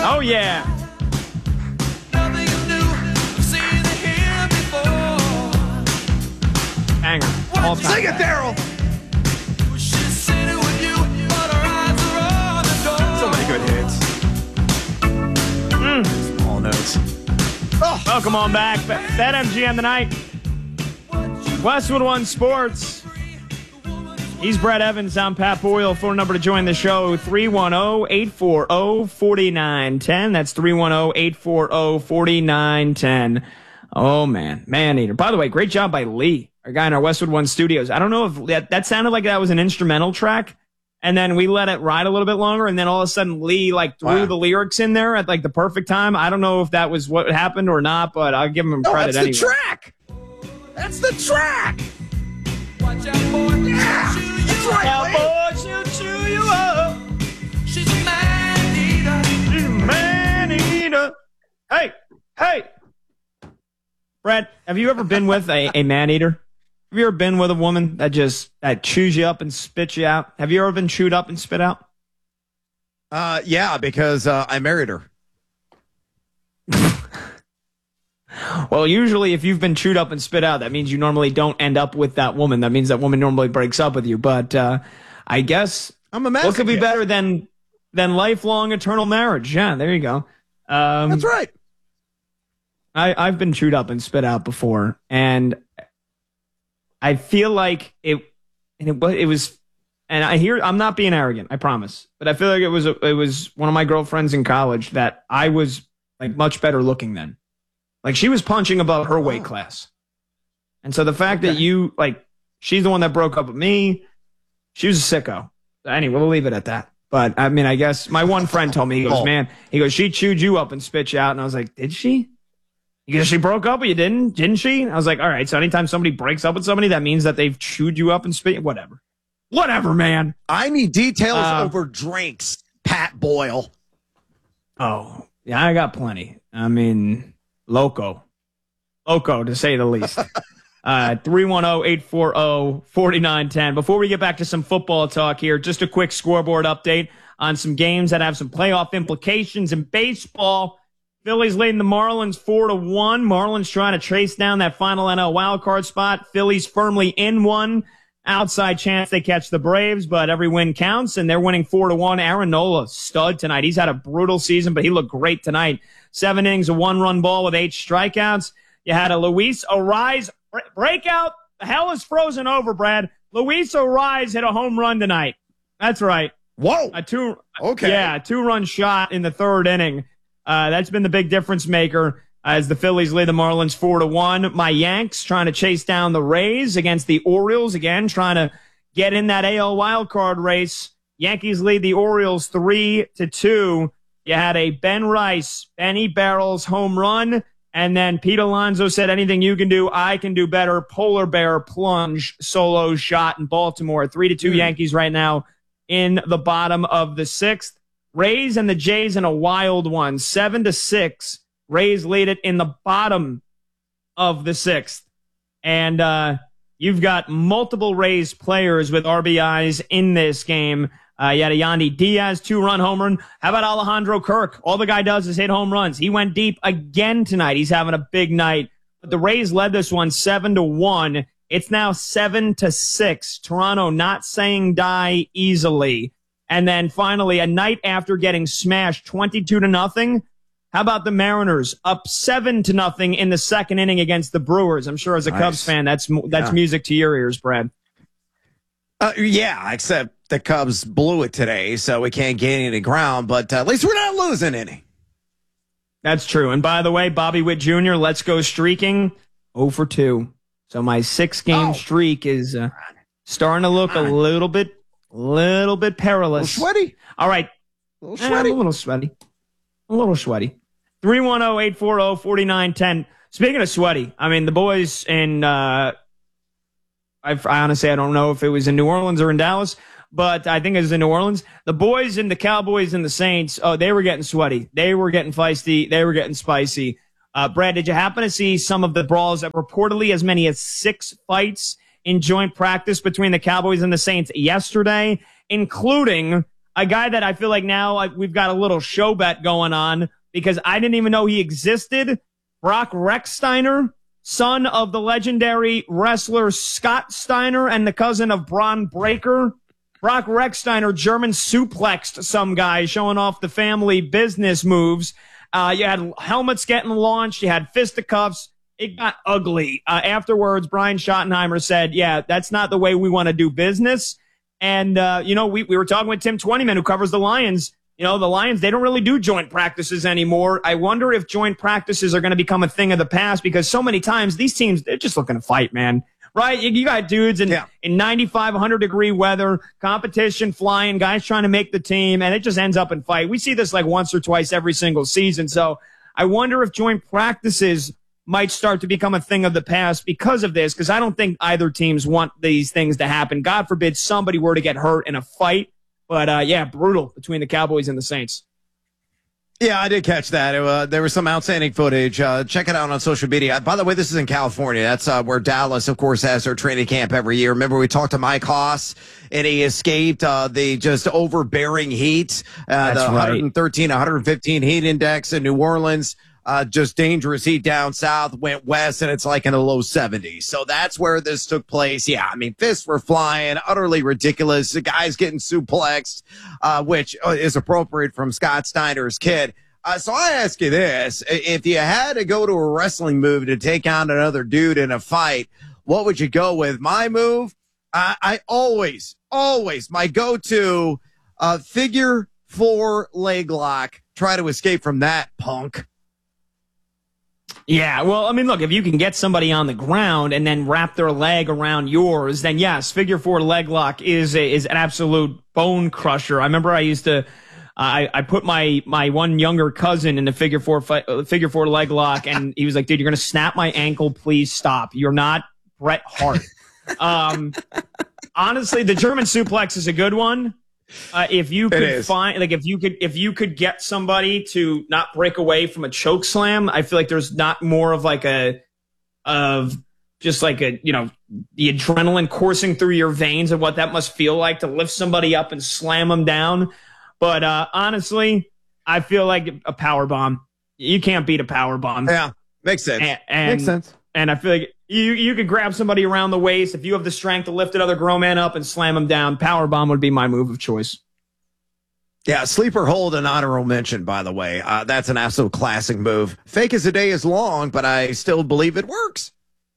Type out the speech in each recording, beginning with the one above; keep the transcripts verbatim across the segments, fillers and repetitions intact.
Oh, yeah. Banger. All time. Sing it, Daryl. So many good hits. Mm. Small notes. Oh. Welcome on back. BetMGM tonight. Westwood One Sports. He's Brett Evans. I'm Pat Boyle. Phone number to join the show, three one zero, eight four zero, four nine one zero. That's three one zero, eight four zero, four nine one zero. Oh, man. Man-eater. By the way, great job by Lee, our guy in our Westwood One studios. I don't know if that, that sounded like that was an instrumental track, and then we let it ride a little bit longer, and then all of a sudden Lee like threw wow. the lyrics in there at like the perfect time. I don't know if that was what happened or not, but I'll give him no, credit that's anyway. That's the track. That's the track. Watch out, boy. Yeah. That's right, Cowboy, she'll chew you up. She's a man-eater. She's a man-eater. Hey, hey. Brett, have you ever been with a, a man-eater? Have you ever been with a woman that just that chews you up and spits you out? Have you ever been chewed up and spit out? Uh, yeah, because uh, I married her. Well, usually if you've been chewed up and spit out, that means you normally don't end up with that woman. That means that woman normally breaks up with you. But uh, I guess I'm a masochist. What could be better than than lifelong eternal marriage? Yeah, there you go. Um, That's right. I, I've been chewed up and spit out before, and I feel like it, and it, it was, and I hear, I'm not being arrogant, I promise, but I feel like it was, a, it was one of my girlfriends in college that I was like much better looking than. Like she was punching above her weight class. And so the fact okay. that you, like, she's the one that broke up with me, she was a sicko. Anyway, we'll leave it at that. But I mean, I guess my one friend told me, he goes, man, he goes, she chewed you up and spit you out. And I was like, did she? Because she broke up with you, didn't, didn't she? I was like, all right, so anytime somebody breaks up with somebody, that means that they've chewed you up and spit, whatever. Whatever, man. I need details uh, over drinks, Pat Boyle. Oh, yeah, I got plenty. I mean, loco. Loco, to say the least. uh, three one zero, eight four zero, four nine one zero. Before we get back to some football talk here, just a quick scoreboard update on some games that have some playoff implications in baseball. Phillies leading the Marlins four to one. Marlins trying to chase down that final N L wildcard spot. Phillies firmly in one. Outside chance they catch the Braves, but every win counts, and they're winning four to one. Aaron Nola, stud tonight. He's had a brutal season, but he looked great tonight. Seven innings, a one-run ball with eight strikeouts. You had a Luis Ariz breakout. The hell is frozen over, Brad. Luis Ariz hit a home run tonight. That's right. Whoa. A two, okay. Yeah, a two-run shot in the third inning. Uh, that's been the big difference maker as the Phillies lead the Marlins four to one. My Yanks trying to chase down the Rays against the Orioles again, trying to get in that A L wildcard race. Yankees lead the Orioles three to two. You had a Ben Rice, Benny Barrels home run, and then Pete Alonso said, anything you can do, I can do better. Polar bear plunge solo shot in Baltimore. Three to two mm. Yankees right now in the bottom of the sixth. Rays and the Jays in a wild one, seven to six. Rays lead it in the bottom of the sixth. And uh, you've got multiple Rays players with R B Is in this game. Uh, you had a Yandy Diaz two-run home run. How about Alejandro Kirk? All the guy does is hit home runs. He went deep again tonight. He's having a big night. But the Rays led this one seven to one. It's now seven to six. Toronto not saying die easily. And then finally, a night after getting smashed twenty-two to nothing, how about the Mariners up seven to nothing in the second inning against the Brewers? I'm sure as a nice. Cubs fan, that's that's yeah. music to your ears, Brad. Uh, yeah, except the Cubs blew it today, so we can't gain any ground. But uh, at least we're not losing any. That's true. And by the way, Bobby Witt Junior, let's go streaking oh for two. So my six-game oh. streak is uh, starting to look a little bit. Little bit perilous. A little sweaty? All right. A little sweaty? Eh, a little sweaty. A little sweaty. three one zero, eight four zero, four nine one zero. Speaking of sweaty, I mean, the boys in, uh, I, I honestly, I don't know if it was in New Orleans or in Dallas, but I think it was in New Orleans. The boys and the Cowboys and the Saints, oh, they were getting sweaty. They were getting feisty. They were getting spicy. Uh, Brad, did you happen to see some of the brawls that reportedly as many as six fights in joint practice between the Cowboys and the Saints yesterday, including a guy that I feel like now like, we've got a little show bet going on because I didn't even know he existed. Brock Rechsteiner, son of the legendary wrestler Scott Steiner and the cousin of Braun Breaker. Brock Rechsteiner German suplexed some guy, showing off the family business moves. Uh, you had helmets getting launched. You had fisticuffs. It got ugly. Uh, afterwards, Brian Schottenheimer said, yeah, that's not the way we want to do business. And, uh, you know, we, we were talking with Tim Twentyman, who covers the Lions. You know, the Lions, they don't really do joint practices anymore. I wonder if joint practices are going to become a thing of the past because so many times these teams, they're just looking to fight, man. Right? You, you got dudes in, yeah. in ninety-five, one hundred degree weather, competition flying, guys trying to make the team, and it just ends up in fight. We see this like once or twice every single season. So I wonder if joint practices might start to become a thing of the past because of this, because I don't think either teams want these things to happen. God forbid somebody were to get hurt in a fight. But, uh, yeah, brutal between the Cowboys and the Saints. Yeah, I did catch that. It, uh, there was some outstanding footage. Uh, check it out on social media. By the way, this is in California. That's uh, where Dallas, of course, has their training camp every year. Remember, we talked to Mike Haas, and he escaped uh, the just overbearing heat, uh, the right. one thirteen, one fifteen heat index in New Orleans. Uh, just dangerous heat down south, went west, and it's like in the low seventies. So that's where this took place. Yeah, I mean, fists were flying, utterly ridiculous. The guy's getting suplexed, uh, which is appropriate from Scott Steiner's kid. Uh, so I ask you this. If you had to go to a wrestling move to take on another dude in a fight, what would you go with? My move? I, I always, always, my go-to uh, figure four leg lock. Try to escape from that, punk. Yeah, well, I mean, look, if you can get somebody on the ground and then wrap their leg around yours, then yes, figure four leg lock is a, is an absolute bone crusher. I remember I used to, I, I put my, my one younger cousin in the figure four, fi- figure four leg lock, and he was like, dude, you're going to snap my ankle. Please stop. You're not Bret Hart. um, honestly, the German suplex is a good one. Uh, if you could find, like, if you could, if you could get somebody to not break away from a choke slam, I feel like there's not more of like a, of just like a, you know, the adrenaline coursing through your veins of what that must feel like to lift somebody up and slam them down. But, uh, honestly, I feel like a power bomb. You can't beat a power bomb. Yeah. Makes sense. And, and, Makes sense. And I feel like you, you could grab somebody around the waist. If you have the strength to lift another grown man up and slam him down, power bomb would be my move of choice. Yeah, sleeper hold, an honorable mention, by the way. Uh, that's an absolute classic move. Fake as a day is long, but I still believe it works.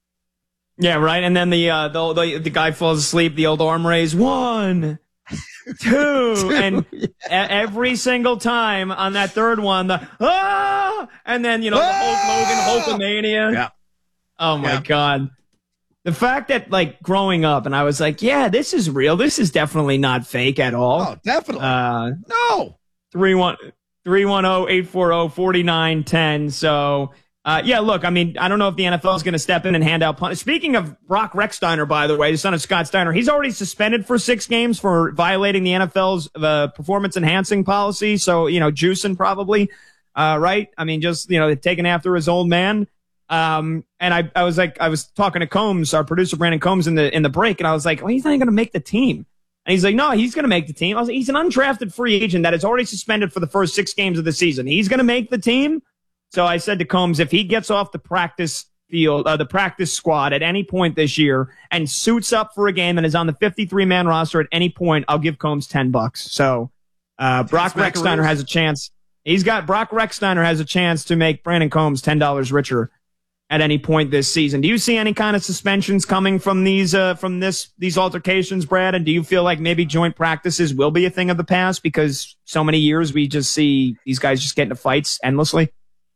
Yeah, right. And then the, uh, the, the, the guy falls asleep, the old arm raise. One, two, two. And yeah. every single time on that third one, the, ah, and then, you know, ah! the Hulk Hogan Hulkamania. Yeah. Oh my yeah. God. The fact that, like, growing up and I was like, yeah, this is real. This is definitely not fake at all. Oh, definitely. Uh, no. three one zero, eight four zero, four nine one zero. So, uh, yeah, look, I mean, I don't know if the N F L is going to step in and hand out punishment. Speaking of Brock Rechsteiner, by the way, the son of Scott Steiner, he's already suspended for six games for violating the N F L's uh, performance enhancing policy. So, you know, juicing probably, uh, right? I mean, just, you know, taking after his old man. Um, and I, I was like, I was talking to Combs, our producer, Brandon Combs, in the, in the break. And I was like, well, he's not going to make the team. And he's like, no, he's going to make the team. I was like, he's an undrafted free agent that is already suspended for the first six games of the season. He's going to make the team. So I said to Combs, if he gets off the practice field, uh, the practice squad at any point this year and suits up for a game and is on the fifty-three man roster at any point, I'll give Combs ten bucks. So, uh, Brock Rechsteiner has a chance. He's got Brock Rechsteiner has a chance to make Brandon Combs ten dollars richer at any point this season. Do you see any kind of suspensions coming from these, uh, from this, these altercations, Brad? And do you feel like maybe joint practices will be a thing of the past because so many years we just see these guys just get into fights endlessly?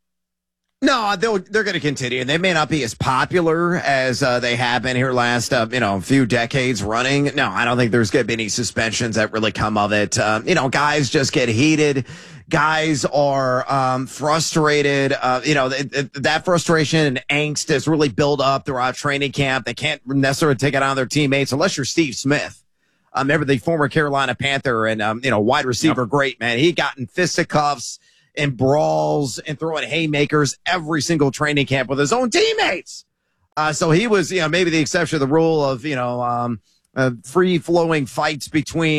No, they'll, they're going to continue, and they may not be as popular as uh, they have been here last, uh, you know, few decades running. No, I don't think there's going to be any suspensions that really come of it. Um, you know, guys just get heated. Guys are um, frustrated. Uh, you know, th- th- that frustration and angst is really built up throughout training camp. They can't necessarily take it on their teammates unless you're Steve Smith. Um, remember the former Carolina Panther and, um, you know, wide receiver, yep. Great, man. He got in fisticuffs and brawls and throwing haymakers every single training camp with his own teammates. Uh, so he was, you know, maybe the exception to the rule of, you know, um, uh, free flowing fights between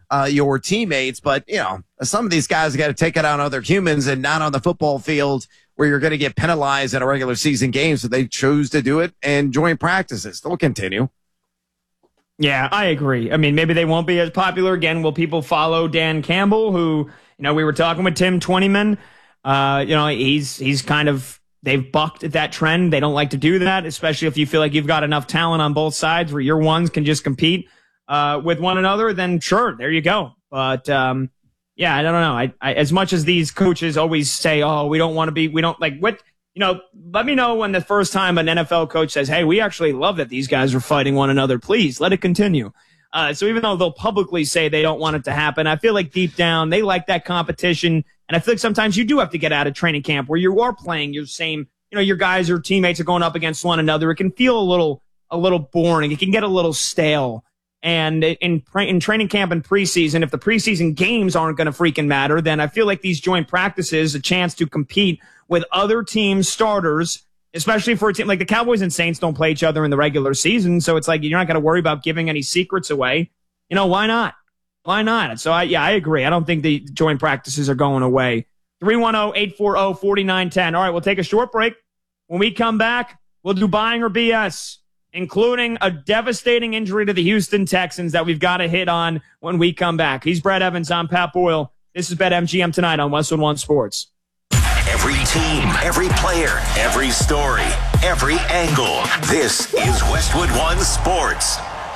uh, your teammates. But, you know, some of these guys got to take it out on other humans and not on the football field where you're going to get penalized in a regular season game. So they chose to do it and join practices. They'll continue. Yeah, I agree. I mean, maybe they won't be as popular again. Will people follow Dan Campbell, who, you know, we were talking with Tim Twentyman. Uh, you know, he's he's kind of, they've bucked at that trend. They don't like to do that, especially if you feel like you've got enough talent on both sides where your ones can just compete uh, with one another. Then sure, there you go. But um, yeah, I don't know. I, I as much as these coaches always say, oh, we don't want to be, we don't like what, you know, let me know when the first time an N F L coach says, hey, we actually love that these guys are fighting one another. Please let it continue. Uh, so even though they'll publicly say they don't want it to happen, I feel like deep down they like that competition. And I feel like sometimes you do have to get out of training camp where you are playing your same, you know, your guys or teammates are going up against one another. It can feel a little, a little boring. It can get a little stale. And in, in training camp and preseason, if the preseason games aren't going to freaking matter, then I feel like these joint practices, a chance to compete with other teams' starters, especially for a team like the Cowboys and Saints don't play each other in the regular season. So it's like, you're not going to worry about giving any secrets away. You know, why not? Why not? So, I, yeah, I agree. I don't think the joint practices are going away. three one zero, eight four zero, four nine one zero. All right, we'll take a short break. When we come back, we'll do buying or B S, including a devastating injury to the Houston Texans that we've got to hit on when we come back. He's Brett Evans. I'm Pat Boyle. This is BetMGM tonight on Westwood One Sports. Every team, every player, every story, every angle. This is Westwood One Sports.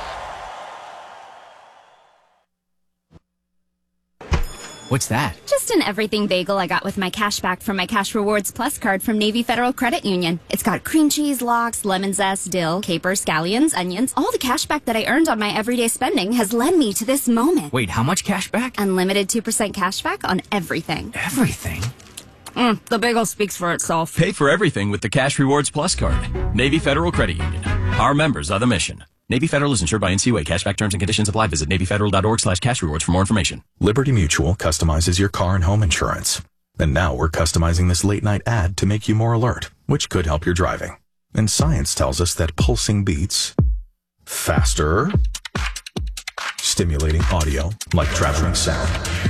What's that? Just an everything bagel I got with my cash back from my Cash Rewards Plus card from Navy Federal Credit Union. It's got cream cheese, lox, lemon zest, dill, capers, scallions, onions. All the cash back that I earned on my everyday spending has led me to this moment. Wait, how much cash back? Unlimited two percent cash back on everything. Everything? Mm, the bagel speaks for itself. Pay for everything with the Cash Rewards Plus card. Navy Federal Credit Union. Our members are the mission. Navy Federal is insured by N C U A. Cashback terms and conditions apply. Visit NavyFederal.org slash cash rewards for more information. Liberty Mutual customizes your car and home insurance. And now we're customizing this late night ad to make you more alert, which could help your driving. And science tells us that pulsing beats, faster, stimulating audio like traveling sound,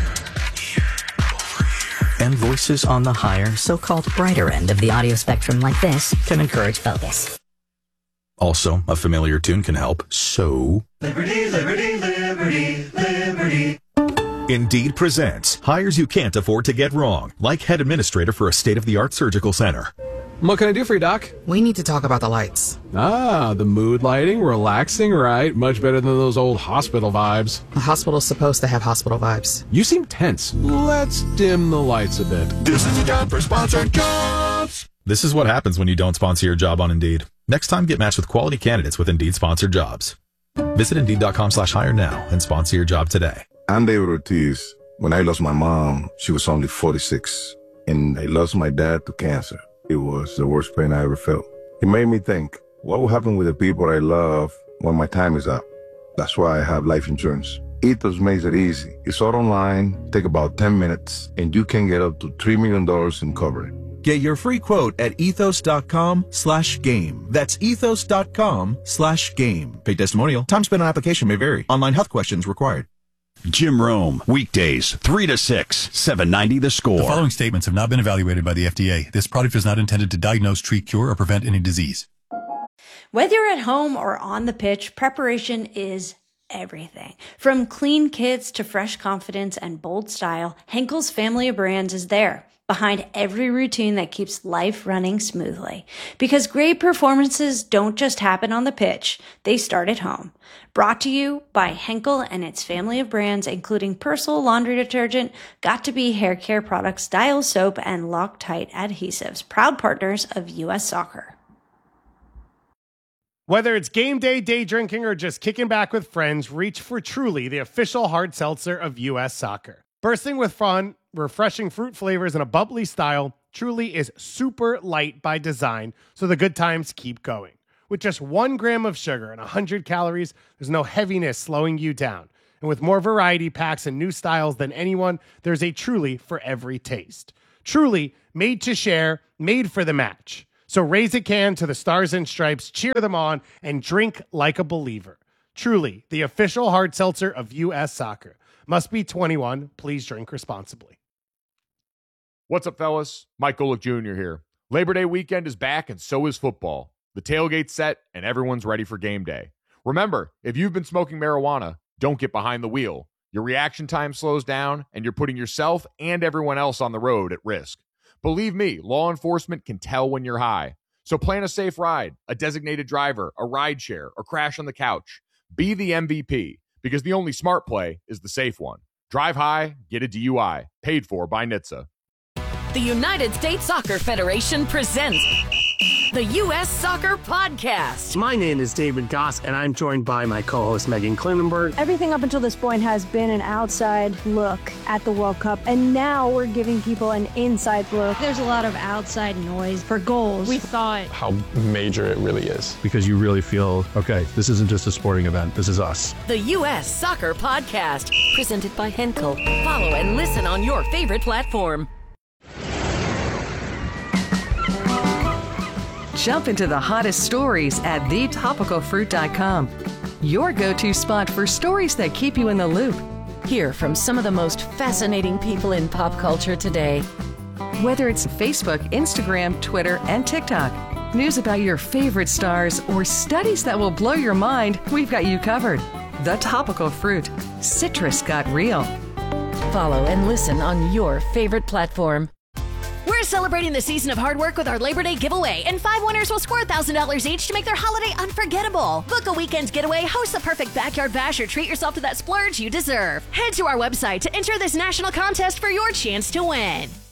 and voices on the higher, so-called brighter end of the audio spectrum like this can encourage focus. Also, a familiar tune can help, so... Liberty, liberty, liberty, liberty. Indeed presents hires you can't afford to get wrong, like head administrator for a state-of-the-art surgical center. What can I do for you, Doc? We need to talk about the lights. Ah, the mood lighting, relaxing, right? Much better than those old hospital vibes. A hospital's supposed to have hospital vibes. You seem tense. Let's dim the lights a bit. This is the job for sponsored jobs. This is what happens when you don't sponsor your job on Indeed. Next time, get matched with quality candidates with Indeed sponsored jobs. Visit Indeed.com slash hire now and sponsor your job today. I'm David Ortiz. When I lost my mom, she was only forty-six, and I lost my dad to cancer. It was the worst pain I ever felt. It made me think, what will happen with the people I love when my time is up? That's why I have life insurance. Ethos makes it easy. It's all online, take about ten minutes, and you can get up to three million dollars in coverage. Get your free quote at ethos.com slash game. That's ethos.com slash game. Paid testimonial. Time spent on application may vary. Online health questions required. Jim Rome, weekdays, three to six, seven ninety The Score. The following statements have not been evaluated by the F D A. This product is not intended to diagnose, treat, cure, or prevent any disease. Whether you're at home or on the pitch, preparation is everything. From clean kits to fresh confidence and bold style, Henkel's family of brands is there, behind every routine that keeps life running smoothly. Because great performances don't just happen on the pitch, they start at home. Brought to you by Henkel and its family of brands, including Persil laundry detergent, Got2b hair care products, Dial soap, and Loctite adhesives, proud partners of U S Soccer. Whether it's game day, day drinking, or just kicking back with friends, reach for Truly, the official hard seltzer of U S Soccer. Bursting with fun, refreshing fruit flavors, and a bubbly style, Truly is super light by design, so the good times keep going. With just one gram of sugar and one hundred calories, there's no heaviness slowing you down. And with more variety packs and new styles than anyone, there's a Truly for every taste. Truly, made to share, made for the match. So raise a can to the Stars and Stripes, cheer them on, and drink like a believer. Truly, the official hard seltzer of U S Soccer. Must be twenty-one. Please drink responsibly. What's up, fellas? Mike Golick Junior here. Labor Day weekend is back, and so is football. The tailgate's set, and everyone's ready for game day. Remember, if you've been smoking marijuana, don't get behind the wheel. Your reaction time slows down, and you're putting yourself and everyone else on the road at risk. Believe me, law enforcement can tell when you're high. So plan a safe ride, a designated driver, a ride share, or crash on the couch. Be the M V P, because the only smart play is the safe one. Drive high, get a D U I. Paid for by N H T S A. The United States Soccer Federation presents the U S Soccer Podcast. My name is David Goss, and I'm joined by my co-host Megan Klinenberg. Everything up until this point has been an outside look at the World Cup, and now we're giving people an inside look. There's a lot of outside noise for goals. We thought how major it really is. Because you really feel, okay, this isn't just a sporting event, this is us. The U S Soccer Podcast, presented by Henkel. Follow and listen on your favorite platform. Jump into the hottest stories at the topical fruit dot com. Your go-to spot for stories that keep you in the loop. Hear from some of the most fascinating people in pop culture today. Whether it's Facebook, Instagram, Twitter, and TikTok, news about your favorite stars, or studies that will blow your mind, we've got you covered. The Topical Fruit. Citrus got real. Follow and listen on your favorite platform. We're celebrating the season of hard work with our Labor Day giveaway, and five winners will score one thousand dollars each to make their holiday unforgettable. Book a weekend getaway, host the perfect backyard bash, or treat yourself to that splurge you deserve. Head to our website to enter this national contest for your chance to win.